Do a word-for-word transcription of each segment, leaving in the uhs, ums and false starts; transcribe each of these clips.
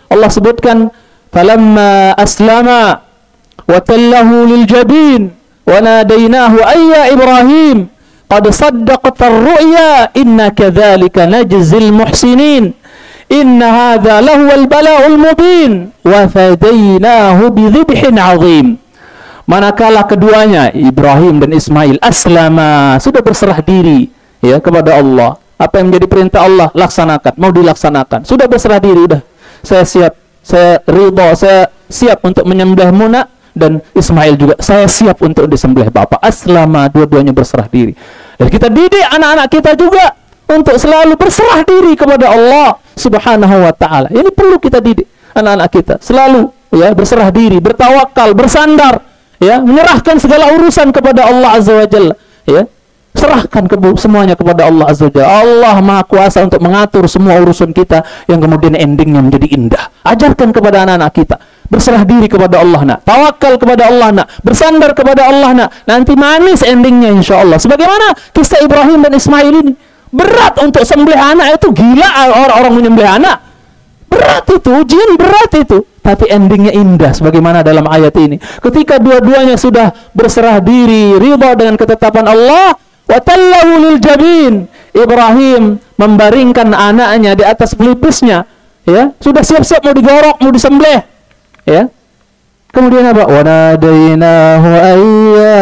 Allah sebutkan, falamma aslama wa tallahu lil jabin wa nadainahu ayya Ibrahim qad saddaqta ar-ru'ya inna kadzalika najzil muhsinin inna hadza lahuwal bala'ul mubin wa fadainahu bidhibhin 'adzim. Manakala keduanya, Ibrahim dan Ismail, aslama, sudah berserah diri ya kepada Allah. Apa yang menjadi perintah Allah, laksanakan, mau dilaksanakan. Sudah berserah diri, udah. Saya siap, saya ridha, saya siap untuk menyembelihmu nak, dan Ismail juga, saya siap untuk disembelih bapak. Aslama, dua-duanya berserah diri. Dan kita didik anak-anak kita juga untuk selalu berserah diri kepada Allah Subhanahu wa ta'ala. Ini perlu kita didik anak-anak kita, selalu ya berserah diri, bertawakal, bersandar, ya, menyerahkan segala urusan kepada Allah Azza wa Jalla, ya. Serahkan ke, semuanya kepada Allah Azza wa Jalla. Allah Maha Kuasa untuk mengatur semua urusan kita yang kemudian endingnya menjadi indah. Ajarkan kepada anak-anak kita, berserah diri kepada Allah nak, tawakal kepada Allah nak, bersandar kepada Allah nak. Nanti manis endingnya insya Allah. Sebagaimana kisah Ibrahim dan Ismail ini. Berat untuk sembelih anak itu, gila orang-orang menyembelih anak. Berat itu, ujian berat itu. Tapi endingnya indah sebagaimana dalam ayat ini. Ketika dua-duanya sudah berserah diri, ridha dengan ketetapan Allah, wa tallahu lil jabin, Ibrahim membaringkan anaknya di atas pelipisnya, ya, sudah siap-siap mau digorok, mau disembelih, ya. Kemudian apa? Wa nadainahu ayya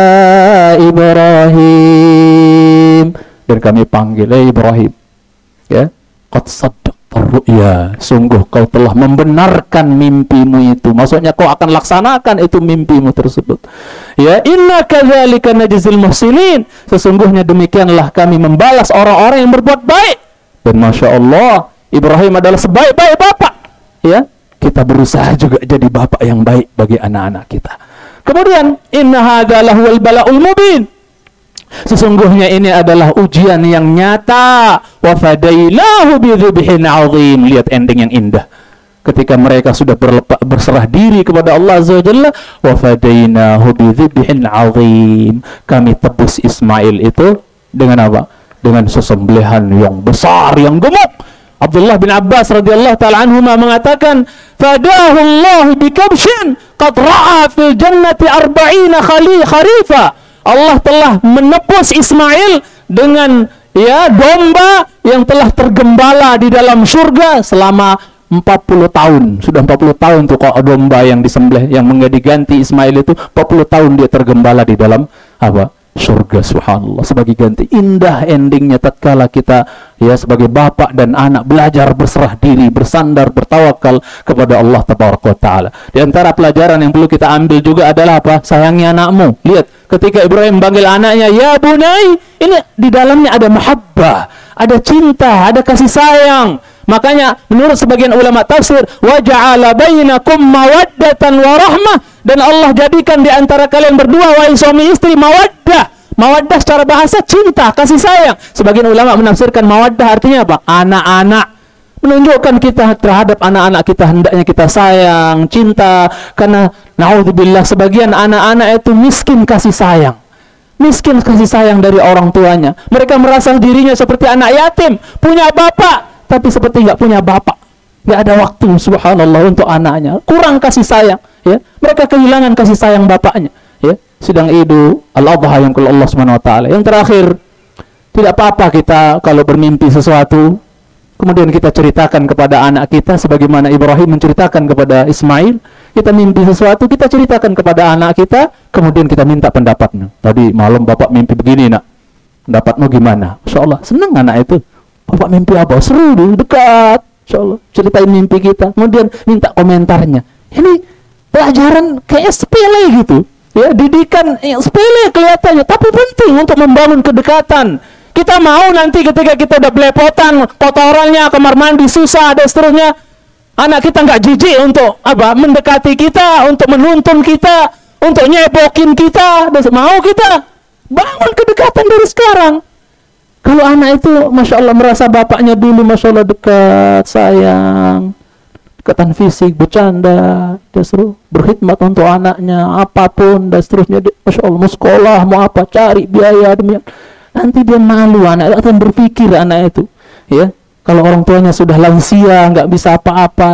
Ibrahim, dan kami panggil, eh Ibrahim, ya, qad saddaqta ar-ru'ya, sungguh kau telah membenarkan mimpimu itu. Maksudnya kau akan laksanakan itu mimpimu tersebut. Ya, inna kadzalika najzil muhsinin, sesungguhnya demikianlah kami membalas orang-orang yang berbuat baik. Dan Masya Allah, Ibrahim adalah sebaik-baik bapak. Ya, kita berusaha juga jadi bapak yang baik bagi anak-anak kita. Kemudian, inna hadza lahuwal bala'ul mubin, sesungguhnya ini adalah ujian yang nyata. Wa fadainahu bidzibhin 'adzim, lihat ending yang indah. Ketika mereka sudah berlepak, berserah diri kepada Allah Azza wa Jalla, wa fadainahu bidzibhin 'adzim, kami tebus Ismail itu dengan apa? Dengan sesembelihan yang besar, yang gemuk. Abdullah bin Abbas radhiyallahu ta'ala anhuma mengatakan, fadahu Allah bikabshin qad ra'a fil jannati arba'ina kharifa. Allah telah menebus Ismail dengan ya domba yang telah tergembala di dalam surga selama empat puluh tahun. Sudah empat puluh tahun tuh kok domba yang disembelih, yang menjadi ganti Ismail itu empat puluh tahun dia tergembala di dalam apa? Surga, subhanallah, sebagai ganti. Indah endingnya tatkala kita ya sebagai bapak dan anak belajar berserah diri, bersandar, bertawakal kepada Allah tabaraka wa taala. Di antara pelajaran yang perlu kita ambil juga adalah apa? Sayangi anakmu. Lihat ketika Ibrahim panggil anaknya, ya bunai, ini di dalamnya ada mahabbah, ada cinta, ada kasih sayang. Makanya menurut sebagian ulama tafsir, wa ja'ala bainakum mawaddatan wa rahmah, dan Allah jadikan di antara kalian berdua, wahai suami istri, mawaddah. Mawaddah secara bahasa cinta, kasih sayang. Sebagian ulama menafsirkan mawaddah artinya apa? Anak-anak. Menunjukkan kita terhadap anak-anak kita hendaknya kita sayang, cinta. Karena naudzubillah sebagian anak-anak itu miskin kasih sayang. Miskin kasih sayang dari orang tuanya. Mereka merasa dirinya seperti anak yatim, punya bapak, tapi seperti nggak punya bapak. Nggak ada waktu, subhanallah, untuk anaknya. Kurang kasih sayang, ya. Mereka kehilangan kasih sayang bapaknya, ya. Sidang Idul Adha yang kalau Allah Subhanahu wa taala. Yang terakhir, tidak apa-apa kita kalau bermimpi sesuatu, kemudian kita ceritakan kepada anak kita sebagaimana Ibrahim menceritakan kepada Ismail. Kita mimpi sesuatu, kita ceritakan kepada anak kita, kemudian kita minta pendapatnya. Tadi malam bapak mimpi begini, nak. Pendapatmu gimana? Masya Allah, senang anak itu. Bapak mimpi apa? Seru, dekat. Insya Allah, ceritain mimpi kita, kemudian minta komentarnya. Ini pelajaran kayak sepele gitu, ya, didikan yang sepele kelihatannya, tapi penting untuk membangun kedekatan. Kita mau nanti ketika kita udah belepotan, kotorannya, kamar mandi susah, dan seterusnya, anak kita nggak jijik untuk apa? Mendekati kita, untuk menuntun kita, untuk nyebokin kita, dan mau kita bangun kedekatan dari sekarang. Kalau anak itu, Masya Allah, merasa bapaknya dulu, Masya Allah, dekat, sayang, dekatan fisik, bercanda, dia seru, berkhidmat untuk anaknya, apapun, dan seterusnya, dia, Masya Allah, mau sekolah, mau apa, cari biaya, demikian. Nanti dia malu, anak itu akan berpikir, anak itu, ya, kalau orang tuanya sudah lansia, nggak bisa apa-apa,